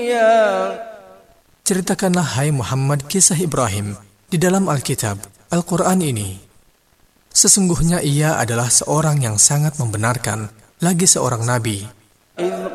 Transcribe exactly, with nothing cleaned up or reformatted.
Ceritakanlah, hai Muhammad, kisah Ibrahim di dalam Alkitab, Al-Quran ini. Sesungguhnya ia adalah seorang yang sangat membenarkan, lagi seorang nabi.